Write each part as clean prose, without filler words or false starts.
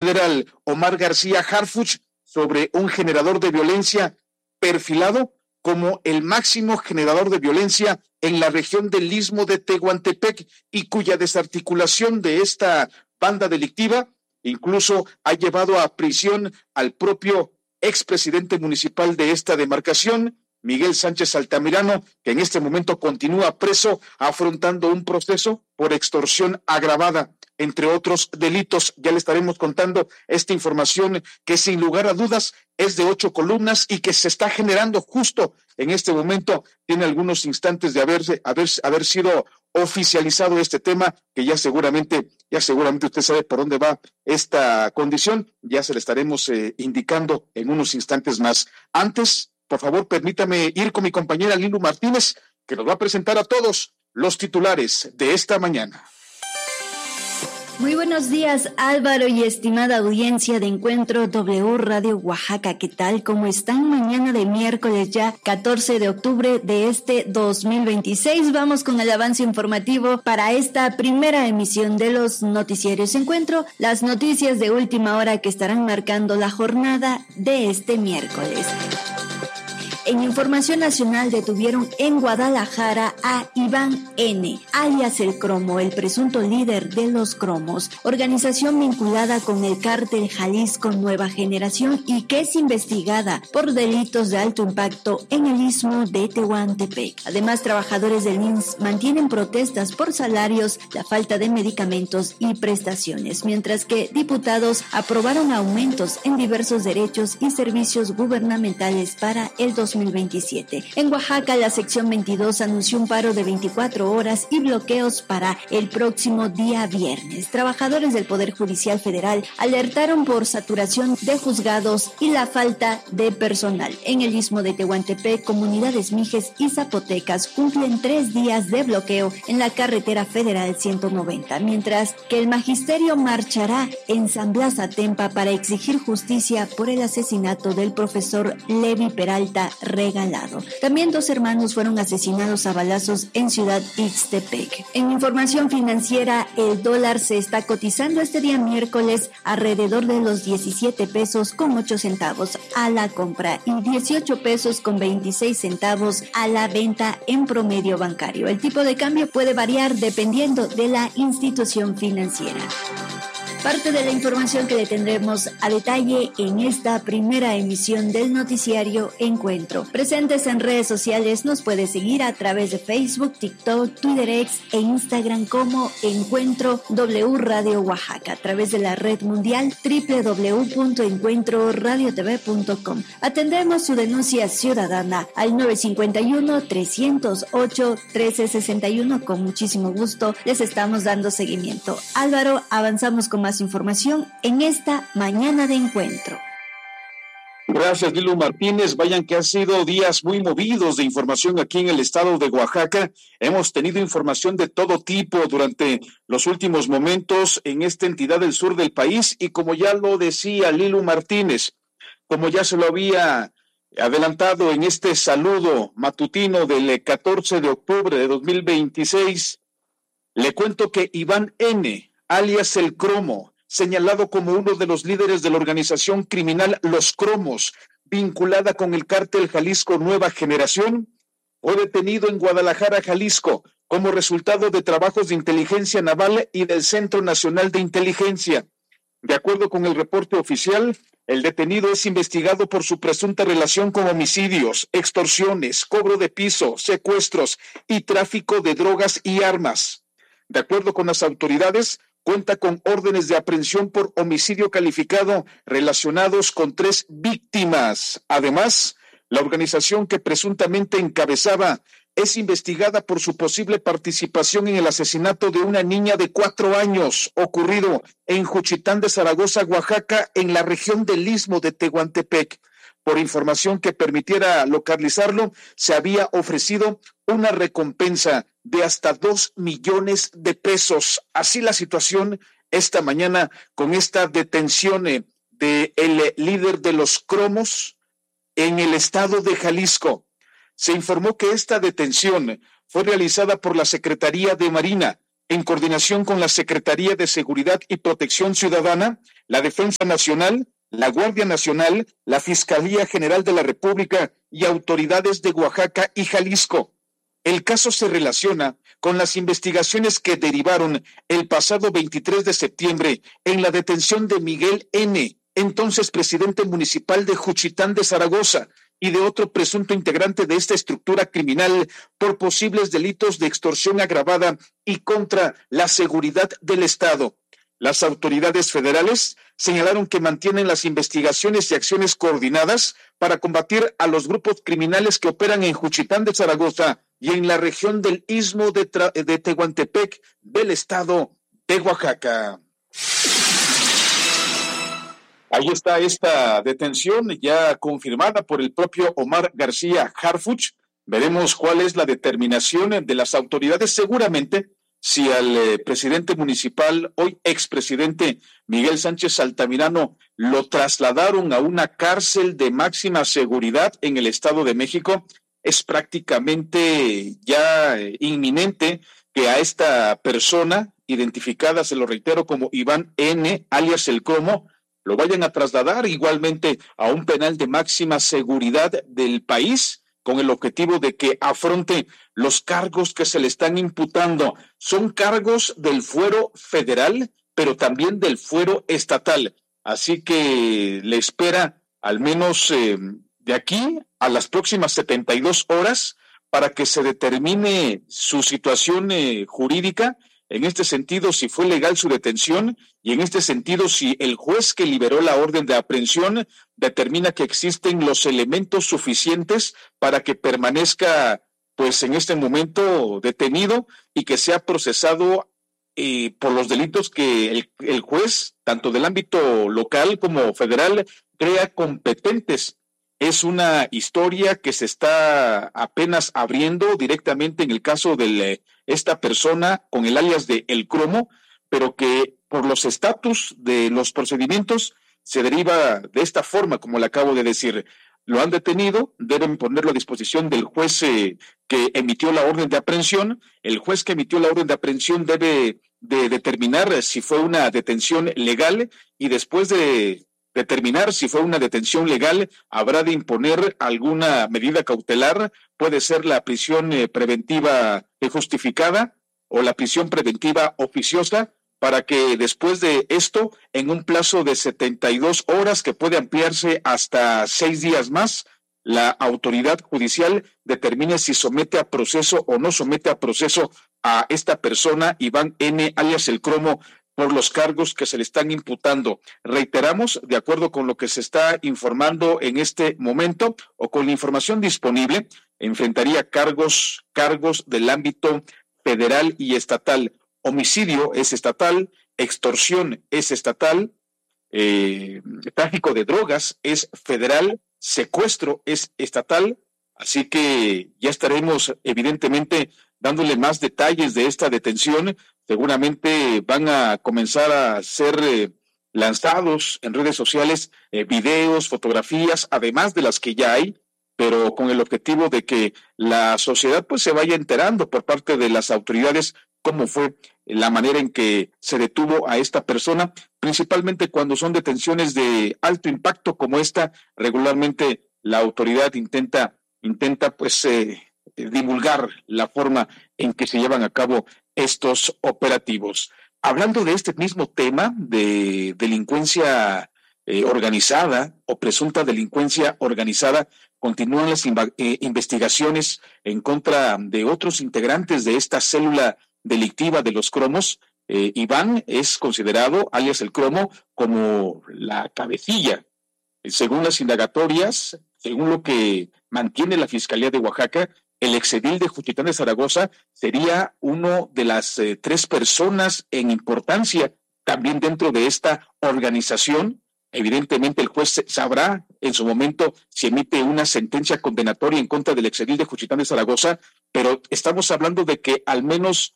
Federal Omar García Harfuch sobre un generador de violencia perfilado como el máximo generador de violencia en la región del Istmo de Tehuantepec y cuya desarticulación de esta banda delictiva incluso ha llevado a prisión al propio expresidente municipal de esta demarcación, Miguel Sánchez Altamirano, que en este momento continúa preso afrontando un proceso por extorsión agravada, entre otros delitos. Ya le estaremos contando esta información que sin lugar a dudas es de 8 columnas y que se está generando justo en este momento. Tiene algunos instantes de haber sido oficializado este tema, que ya seguramente usted sabe por dónde va esta condición. Ya se le estaremos indicando en unos instantes más. Antes, por favor, permítame ir con mi compañera Lilu Martínez, que nos va a presentar a todos los titulares de esta mañana. Muy buenos días, Álvaro y estimada audiencia de Encuentro W Radio Oaxaca. ¿Qué tal? ¿Cómo están? Mañana de miércoles ya 14 de octubre de este 2026. Vamos con el avance informativo para esta primera emisión de los noticiarios Encuentro. Las noticias de última hora que estarán marcando la jornada de este miércoles. En información nacional detuvieron en Guadalajara a Iván N., alias El Cromo, el presunto líder de Los Cromos, organización vinculada con el cártel Jalisco Nueva Generación y que es investigada por delitos de alto impacto en el Istmo de Tehuantepec. Además, trabajadores del IMSS mantienen protestas por salarios, la falta de medicamentos y prestaciones, mientras que diputados aprobaron aumentos en diversos derechos y servicios gubernamentales para el 2027. En Oaxaca, la sección 22 anunció un paro de 24 horas y bloqueos para el próximo día viernes. Trabajadores del Poder Judicial Federal alertaron por saturación de juzgados y la falta de personal. En el Istmo de Tehuantepec, comunidades mijes y zapotecas cumplen 3 días de bloqueo en la carretera federal 190, mientras que el magisterio marchará en San Blas Atempa para exigir justicia por el asesinato del profesor Levi Peralta Regalado. También 2 hermanos fueron asesinados a balazos en Ciudad Ixtepec. En información financiera, el dólar se está cotizando este día miércoles alrededor de los 17 pesos con 8 centavos a la compra y 18 pesos con 26 centavos a la venta en promedio bancario. El tipo de cambio puede variar dependiendo de la institución financiera. Parte de la información que le tendremos a detalle en esta primera emisión del noticiario Encuentro. Presentes en redes sociales, nos puede seguir a través de Facebook, TikTok, Twitter X e Instagram como Encuentro W Radio Oaxaca, a través de la red mundial www.encuentroradiotv.com. Atendemos su denuncia ciudadana al 951-308-1361. Con muchísimo gusto les estamos dando seguimiento. Álvaro, avanzamos con más información en esta mañana de Encuentro. Gracias, Lilu Martínez. Vayan que han sido días muy movidos de información aquí en el estado de Oaxaca. Hemos tenido información de todo tipo durante los últimos momentos en esta entidad del sur del país y como ya lo decía Lilu Martínez, como ya se lo había adelantado en este saludo matutino del 14 de octubre de 2026, le cuento que Iván N., alias El Cromo, señalado como uno de los líderes de la organización criminal Los Cromos, vinculada con el cártel Jalisco Nueva Generación, fue detenido en Guadalajara, Jalisco, como resultado de trabajos de inteligencia naval y del Centro Nacional de Inteligencia. De acuerdo con el reporte oficial, el detenido es investigado por su presunta relación con homicidios, extorsiones, cobro de piso, secuestros y tráfico de drogas y armas. De acuerdo con las autoridades, cuenta con órdenes de aprehensión por homicidio calificado relacionados con 3 víctimas. Además, la organización que presuntamente encabezaba es investigada por su posible participación en el asesinato de una niña de 4 años ocurrido en Juchitán de Zaragoza, Oaxaca, en la región del Istmo de Tehuantepec. Por información que permitiera localizarlo, se había ofrecido una recompensa de hasta 2 millones de pesos. Así la situación esta mañana con esta detención de el líder de Los Cromos en el estado de Jalisco. Se informó que esta detención fue realizada por la Secretaría de Marina en coordinación con la Secretaría de Seguridad y Protección Ciudadana, la Defensa Nacional, la Guardia Nacional, la Fiscalía General de la República y autoridades de Oaxaca y Jalisco. El caso se relaciona con las investigaciones que derivaron el pasado 23 de septiembre en la detención de Miguel N., entonces presidente municipal de Juchitán de Zaragoza, y de otro presunto integrante de esta estructura criminal por posibles delitos de extorsión agravada y contra la seguridad del Estado. Las autoridades federales señalaron que mantienen las investigaciones y acciones coordinadas para combatir a los grupos criminales que operan en Juchitán de Zaragoza y en la región del Istmo de Tehuantepec del Estado de Oaxaca. Ahí está esta detención ya confirmada por el propio Omar García Harfuch. Veremos cuál es la determinación de las autoridades. Seguramente, si al presidente municipal, hoy expresidente Miguel Sánchez Altamirano, lo trasladaron a una cárcel de máxima seguridad en el Estado de México, es prácticamente ya inminente que a esta persona, identificada, se lo reitero, como Iván N., alias El Cromo, lo vayan a trasladar igualmente a un penal de máxima seguridad del país, con el objetivo de que afronte los cargos que se le están imputando. Son cargos del fuero federal, pero también del fuero estatal. Así que le espera al menos de aquí a las próximas 72 horas para que se determine su situación jurídica. En este sentido, si fue legal su detención, y en este sentido, si el juez que liberó la orden de aprehensión determina que existen los elementos suficientes para que permanezca, pues en este momento, detenido y que sea procesado por los delitos que el juez, tanto del ámbito local como federal, crea competentes. Es una historia que se está apenas abriendo directamente en el caso de esta persona con el alias de El Cromo, pero que por los estatus de los procedimientos se deriva de esta forma, como le acabo de decir. Lo han detenido, deben ponerlo a disposición del juez que emitió la orden de aprehensión. El juez que emitió la orden de aprehensión debe de determinar si fue una detención legal, y después de determinar si fue una detención legal, habrá de imponer alguna medida cautelar. Puede ser la prisión preventiva justificada o la prisión preventiva oficiosa, para que después de esto, en un plazo de 72 horas, que puede ampliarse hasta 6 días más, la autoridad judicial determine si somete a proceso o no somete a proceso a esta persona, Iván N., alias El Cromo, por los cargos que se le están imputando. Reiteramos, de acuerdo con lo que se está informando en este momento o con la información disponible, enfrentaría cargos del ámbito federal y estatal. Homicidio es estatal, extorsión es estatal, tráfico de drogas es federal, secuestro es estatal. Así que ya estaremos evidentemente dándole más detalles de esta detención. Seguramente van a comenzar a ser lanzados en redes sociales videos, fotografías, además de las que ya hay, pero con el objetivo de que la sociedad pues se vaya enterando por parte de las autoridades cómo fue la manera en que se detuvo a esta persona, principalmente cuando son detenciones de alto impacto como esta. Regularmente la autoridad intenta pues divulgar la forma en que se llevan a cabo estos operativos. Hablando de este mismo tema de delincuencia organizada o presunta delincuencia organizada, continúan las investigaciones en contra de otros integrantes de esta célula delictiva de los cromos. Iván es considerado, alias El Cromo, como la cabecilla. Según las indagatorias, según lo que mantiene la Fiscalía de Oaxaca, el exedil de Juchitán de Zaragoza sería uno de las 3 personas en importancia también dentro de esta organización. Evidentemente el juez sabrá en su momento si emite una sentencia condenatoria en contra del exedil de Juchitán de Zaragoza, pero estamos hablando de que al menos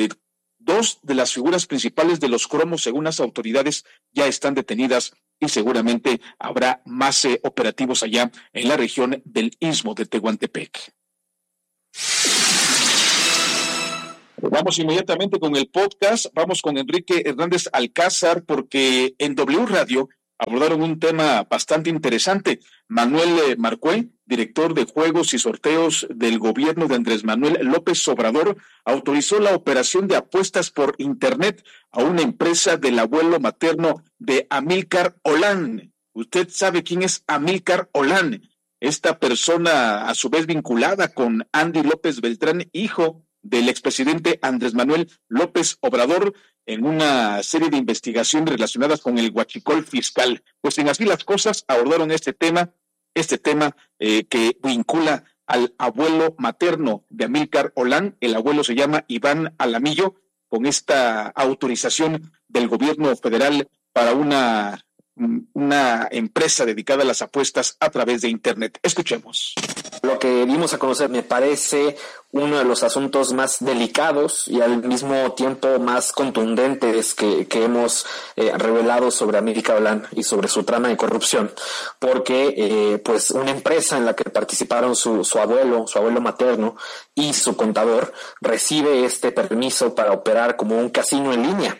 2 de las figuras principales de los cromos, según las autoridades, ya están detenidas, y seguramente habrá más operativos allá en la región del Istmo de Tehuantepec. Vamos inmediatamente con el podcast. Vamos con Enrique Hernández Alcázar, porque en W Radio abordaron un tema bastante interesante. Manuel Marcué, director de juegos y sorteos del gobierno de Andrés Manuel López Obrador, autorizó la operación de apuestas por Internet a una empresa del abuelo materno de Amílcar Olán. ¿Usted sabe quién es Amílcar Olán? Esta persona, a su vez vinculada con Andy López Beltrán, hijo del expresidente Andrés Manuel López Obrador, en una serie de investigaciones relacionadas con el huachicol fiscal. Pues en Así las Cosas abordaron este tema que vincula al abuelo materno de Amílcar Olán. El abuelo se llama Iván Alamillo, con esta autorización del gobierno federal para una empresa dedicada a las apuestas a través de Internet. Escuchemos. Lo que dimos a conocer me parece uno de los asuntos más delicados y al mismo tiempo más contundentes que hemos revelado sobre Amílcar Olán y sobre su trama de corrupción, porque pues una empresa en la que participaron su abuelo materno y su contador recibe este permiso para operar como un casino en línea.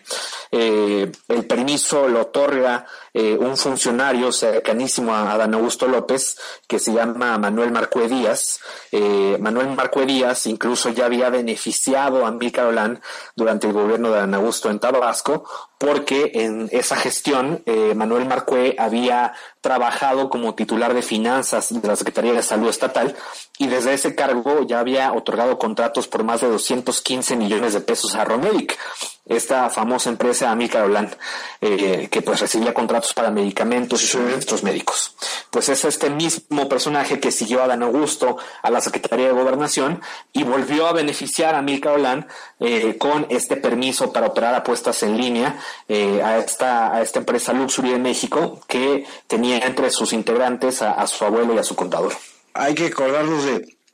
El permiso lo otorga un funcionario cercanísimo a Adán Augusto López, que se llama Manuel Marcué Díaz. Manuel Marcué Díaz incluso ya había beneficiado a Amílcar Olán durante el gobierno de Adán Augusto en Tabasco, porque en esa gestión Manuel Marcué había trabajado como titular de finanzas de la Secretaría de Salud Estatal y desde ese cargo ya había otorgado contratos por más de 215 millones de pesos a Romedic, esta famosa empresa Amílcar Olán, que pues recibía contratos para medicamentos y suministros médicos. Pues es este mismo personaje que siguió a Adán Augusto a la Secretaría de Gobernación y volvió a beneficiar a Amílcar Olán con este permiso para operar apuestas en línea a esta empresa Luxury de México, que tenía entre sus integrantes a su abuelo y a su contador. Hay que acordarnos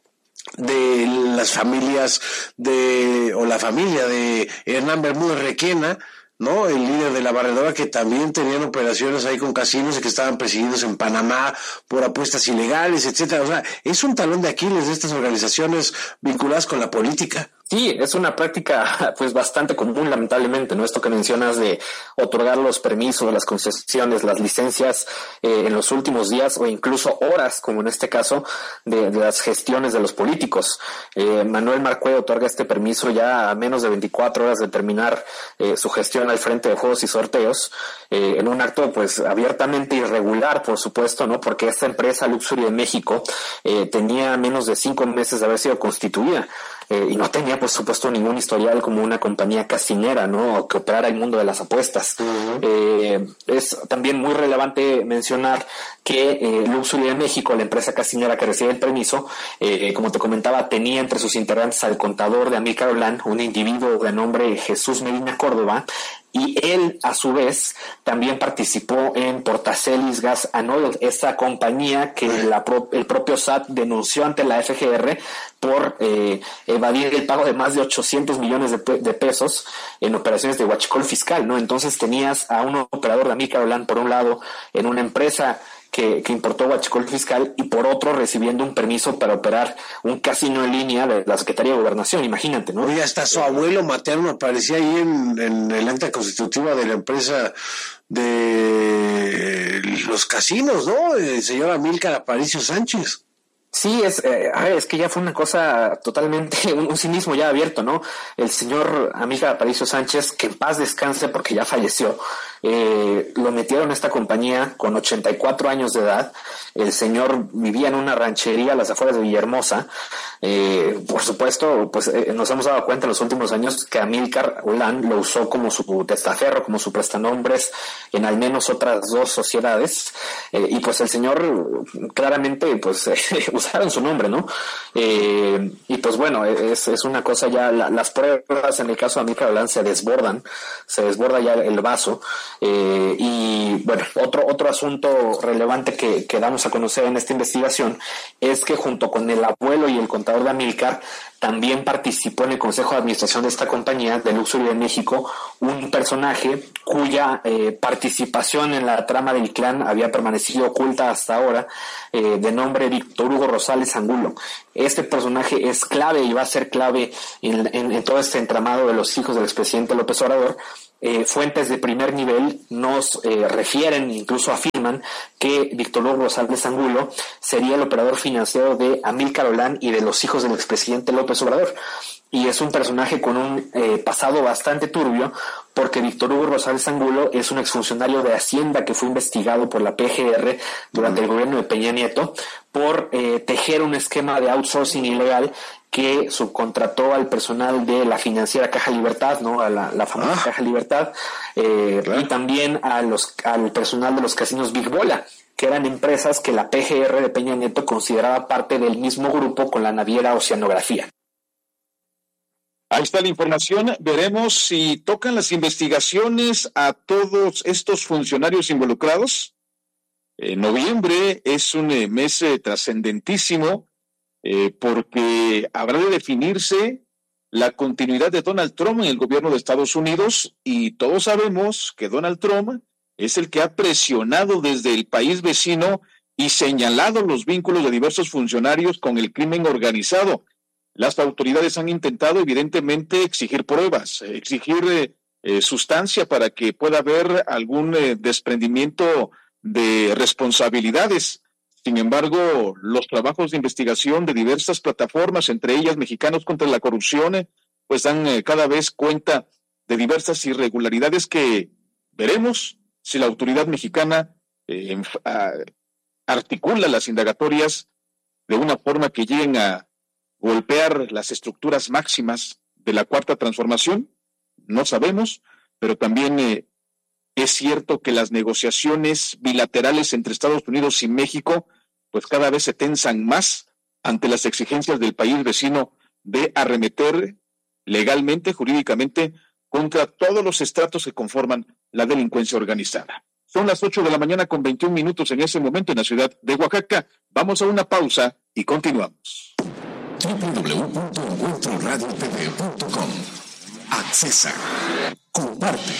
de las familias o la familia de Hernán Bermúdez Requena, ¿no? El líder de la barredora, que también tenían operaciones ahí con casinos y que estaban perseguidos en Panamá por apuestas ilegales, etcétera. O sea, es un talón de Aquiles de estas organizaciones vinculadas con la política. Sí, es una práctica pues bastante común, lamentablemente, ¿no? Esto que mencionas de otorgar los permisos, las concesiones, las licencias en los últimos días o incluso horas, como en este caso, de las gestiones de los políticos. Manuel Marcué otorga este permiso ya a menos de 24 horas de terminar su gestión al frente de juegos y sorteos, en un acto pues abiertamente irregular, por supuesto, ¿no? Porque esta empresa Luxury de México tenía menos de 5 meses de haber sido constituida. Y no tenía, por supuesto, ningún historial como una compañía casinera, ¿no? O que operara el mundo de las apuestas. Uh-huh. Es también muy relevante mencionar que Luxury de México, la empresa casinera que recibe el permiso, como te comentaba, tenía entre sus integrantes al contador de Amílcar Olán, un individuo de nombre Jesús Medina Córdoba, y él, a su vez, también participó en Portacelis Gas and Oil, esta compañía que el propio SAT denunció ante la FGR por evadir el pago de más de 800 millones de pesos en operaciones de huachicol fiscal, ¿no? Entonces tenías a un operador de Amílcar Olán, por un lado, en una empresa que importó huachicol fiscal y por otro recibiendo un permiso para operar un casino en línea de la Secretaría de Gobernación, imagínate, ¿no? Oye, hasta su abuelo materno aparecía ahí en el acta constitutiva de la empresa de los casinos, ¿no? El señor Amílcar Aparicio Sánchez. Sí, es que ya fue una cosa totalmente, un cinismo ya abierto, ¿no? El señor Amílcar Aparicio Sánchez, que en paz descanse porque ya falleció, lo metieron a esta compañía con 84 años de edad. El señor vivía en una ranchería a las afueras de Villahermosa. Por supuesto, pues nos hemos dado cuenta en los últimos años que Amílcar Olán lo usó como su testaferro, como su prestanombres en al menos otras 2 sociedades, y pues el señor claramente pues usaron su nombre, ¿no? Y pues bueno, es una cosa ya, las pruebas en el caso de Amílcar Olán se desborda ya el vaso. Y bueno, otro asunto relevante que damos a conocer en esta investigación es que junto con el abuelo y el contador de Amílcar también participó en el consejo de administración de esta compañía de Luxury de México un personaje cuya participación en la trama del clan había permanecido oculta hasta ahora, de nombre Víctor Hugo Rosales Angulo. Este personaje es clave y va a ser clave en todo este entramado de los hijos del expresidente López Obrador. Fuentes de primer nivel nos refieren, incluso afirman, que Víctor Hugo Rosales Angulo sería el operador financiero de Amílcar Olán y de los hijos del expresidente López Obrador. Y es un personaje con un pasado bastante turbio, porque Víctor Hugo Rosales Angulo es un exfuncionario de Hacienda que fue investigado por la PGR durante el gobierno de Peña Nieto por tejer un esquema de outsourcing ilegal que subcontrató al personal de la financiera Caja Libertad, ¿no? A la famosa Caja Libertad, y también al personal de los casinos Big Bola, que eran empresas que la PGR de Peña Nieto consideraba parte del mismo grupo con la naviera Oceanografía. Ahí está la información. Veremos si tocan las investigaciones a todos estos funcionarios involucrados. Noviembre es un mes trascendentísimo porque habrá de definirse la continuidad de Donald Trump en el gobierno de Estados Unidos, y todos sabemos que Donald Trump es el que ha presionado desde el país vecino y señalado los vínculos de diversos funcionarios con el crimen organizado. Las autoridades han intentado, evidentemente, exigir pruebas, exigir sustancia para que pueda haber algún desprendimiento de responsabilidades. Sin embargo, los trabajos de investigación de diversas plataformas, entre ellas Mexicanos contra la Corrupción, pues dan cada vez cuenta de diversas irregularidades que veremos si la autoridad mexicana articula las indagatorias de una forma que lleguen a golpear las estructuras máximas de la Cuarta Transformación. No sabemos, pero también es cierto que las negociaciones bilaterales entre Estados Unidos y México pues cada vez se tensan más ante las exigencias del país vecino de arremeter legalmente, jurídicamente, contra todos los estratos que conforman la delincuencia organizada. Son las 8:21 a.m. en ese momento en la ciudad de Oaxaca. Vamos a una pausa y continuamos. www.encuentroradiotv.com. Accesa. Comparte.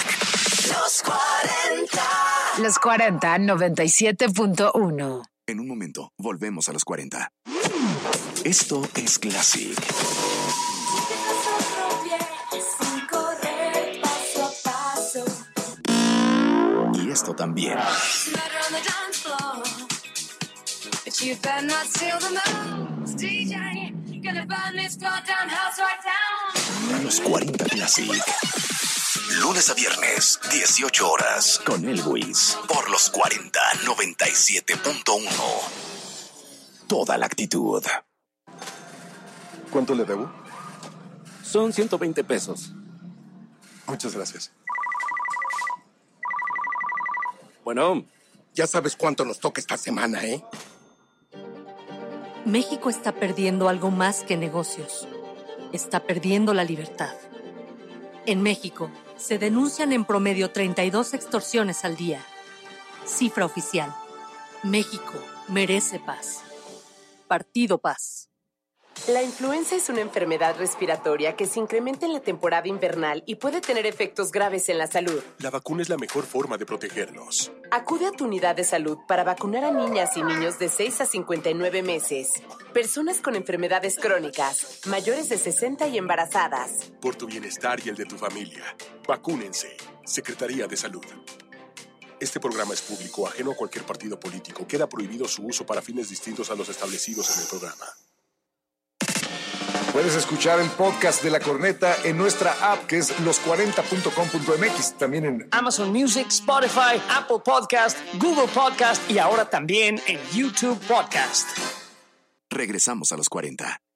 Los 40 97.1. En un momento, volvemos a los 40. Esto es Classic. Y esto también. Los 40 Classic. Lunes a viernes, 18 horas. Con Elwis. Por los 40 97.1. Toda la actitud. ¿Cuánto le debo? Son 120 pesos. Muchas gracias. Bueno, ya sabes cuánto nos toca esta semana, ¿eh? México está perdiendo algo más que negocios. Está perdiendo la libertad. En México, se denuncian en promedio 32 extorsiones al día. Cifra oficial. México merece paz. Partido Paz. La influenza es una enfermedad respiratoria que se incrementa en la temporada invernal y puede tener efectos graves en la salud. La vacuna es la mejor forma de protegernos. Acude a tu unidad de salud para vacunar a niñas y niños de 6 a 59 meses, personas con enfermedades crónicas, mayores de 60 y embarazadas. Por tu bienestar y el de tu familia, vacúnense. Secretaría de Salud. Este programa es público, ajeno a cualquier partido político. Queda prohibido su uso para fines distintos a los establecidos en el programa. Puedes escuchar el podcast de La Corneta en nuestra app, que es los40.com.mx. También en Amazon Music, Spotify, Apple Podcast, Google Podcast y ahora también en YouTube Podcast. Regresamos a los 40.